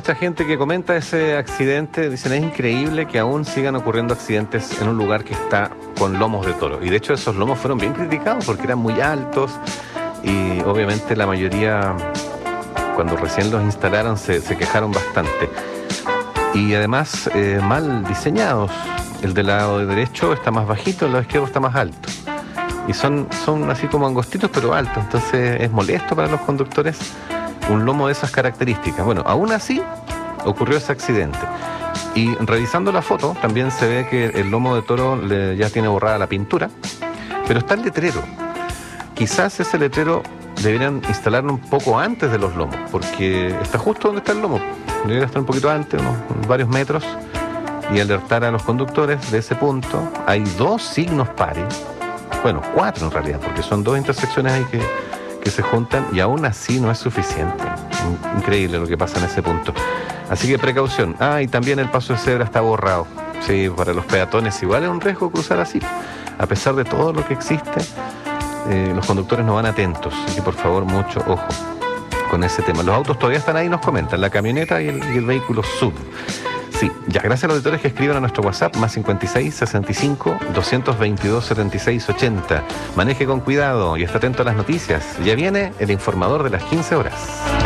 mucha gente que comenta ese accidente. Dicen, es increíble que aún sigan ocurriendo accidentes en un lugar que está con lomos de toro. Y de hecho esos lomos fueron bien criticados porque eran muy altos y obviamente la mayoría, cuando recién los instalaron, se quejaron bastante. Y además mal diseñados. El del lado derecho está más bajito, el lado izquierdo está más alto. Y son así como angostitos pero altos. Entonces es molesto para los conductores un lomo de esas características. Bueno, aún así ocurrió ese accidente. Y revisando la foto también se ve que el lomo de toro ya tiene borrada la pintura, pero está el letrero. Quizás ese letrero deberían instalarlo un poco antes de los lomos, porque está justo donde está el lomo. Debería estar un poquito antes, unos varios metros, y alertar a los conductores de ese punto. Hay 2 signos pares, bueno, 4 en realidad, porque son 2 intersecciones ahí que se juntan, y aún así no es suficiente. Increíble lo que pasa en ese punto. Así que precaución. Y también el paso de cebra está borrado. Sí, para los peatones igual es un riesgo cruzar así. A pesar de todo lo que existe, los conductores no van atentos. Así que por favor, mucho ojo con ese tema. Los autos todavía están ahí, nos comentan, la camioneta y el vehículo sub. Sí, ya, gracias a los auditores que escriban a nuestro WhatsApp, más 56 65 222 76 80. Maneje con cuidado y esté atento a las noticias. Ya viene el informador de las 15 horas.